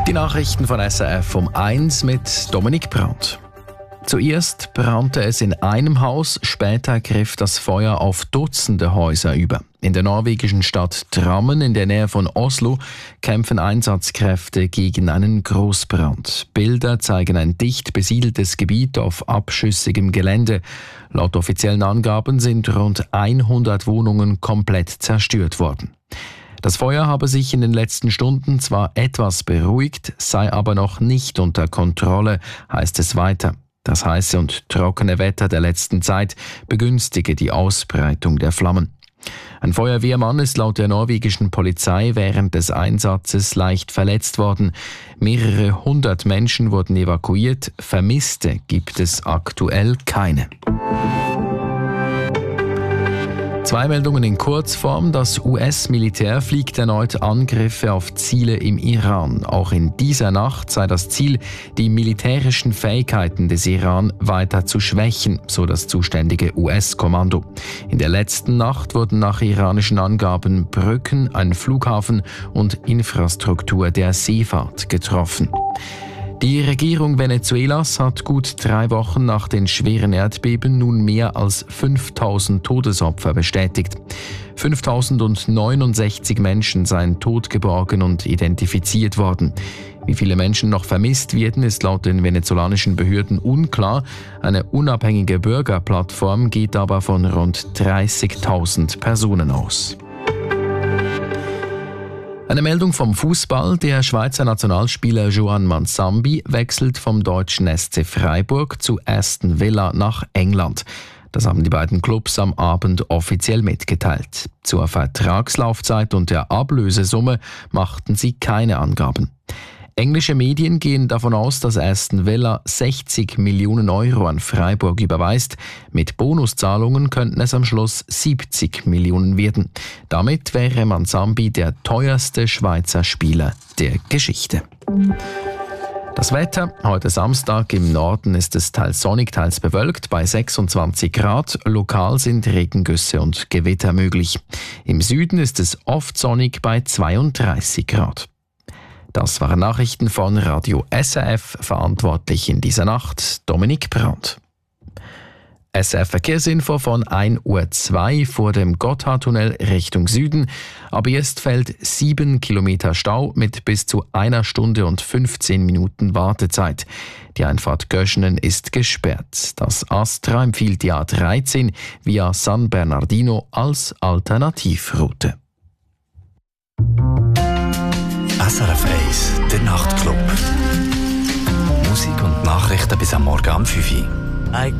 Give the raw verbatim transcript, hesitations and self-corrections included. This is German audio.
Die Nachrichten von S R F um eins mit Dominik Brandt. Zuerst brannte es in einem Haus, später griff das Feuer auf Dutzende Häuser über. In der norwegischen Stadt Drammen in der Nähe von Oslo kämpfen Einsatzkräfte gegen einen Großbrand. Bilder zeigen ein dicht besiedeltes Gebiet auf abschüssigem Gelände. Laut offiziellen Angaben sind rund hundert Wohnungen komplett zerstört worden. Das Feuer habe sich in den letzten Stunden zwar etwas beruhigt, sei aber noch nicht unter Kontrolle, heißt es weiter. Das heiße und trockene Wetter der letzten Zeit begünstige die Ausbreitung der Flammen. Ein Feuerwehrmann ist laut der norwegischen Polizei während des Einsatzes leicht verletzt worden. Mehrere hundert Menschen wurden evakuiert, Vermisste gibt es aktuell keine. Zwei Meldungen in Kurzform. Das U S-Militär fliegt erneut Angriffe auf Ziele im Iran. Auch in dieser Nacht sei das Ziel, die militärischen Fähigkeiten des Iran weiter zu schwächen, so das zuständige U S-Kommando. In der letzten Nacht wurden nach iranischen Angaben Brücken, ein Flughafen und Infrastruktur der Seefahrt getroffen. Die Regierung Venezuelas hat gut drei Wochen nach den schweren Erdbeben nun mehr als fünftausend Todesopfer bestätigt. fünftausendneunundsechzig Menschen seien tot geborgen und identifiziert worden. Wie viele Menschen noch vermisst werden, ist laut den venezolanischen Behörden unklar. Eine unabhängige Bürgerplattform geht aber von rund dreißigtausend Personen aus. Eine Meldung vom Fußball. Der Schweizer Nationalspieler Juan Manzambi wechselt vom deutschen S C Freiburg zu Aston Villa nach England. Das haben die beiden Clubs am Abend offiziell mitgeteilt. Zur Vertragslaufzeit und der Ablösesumme machten sie keine Angaben. Englische Medien gehen davon aus, dass Aston Villa sechzig Millionen Euro an Freiburg überweist. Mit Bonuszahlungen könnten es am Schluss siebzig Millionen werden. Damit wäre Manzambi der teuerste Schweizer Spieler der Geschichte. Das Wetter. Heute Samstag im Norden ist es teils sonnig, teils bewölkt bei sechsundzwanzig Grad. Lokal sind Regengüsse und Gewitter möglich. Im Süden ist es oft sonnig bei zweiunddreißig Grad. Das waren Nachrichten von Radio S R F, verantwortlich in dieser Nacht Dominik Brandt. S R F-Verkehrsinfo von ein Uhr zwei vor dem Gotthardtunnel Richtung Süden. Ab jetzt fällt sieben Kilometer Stau mit bis zu einer Stunde und fünfzehn Minuten Wartezeit. Die Einfahrt Göschenen ist gesperrt. Das Astra empfiehlt die A dreizehn via San Bernardino als Alternativroute. S R F eins, der Nachtclub. Musik und Nachrichten bis am Morgen um fünf Uhr.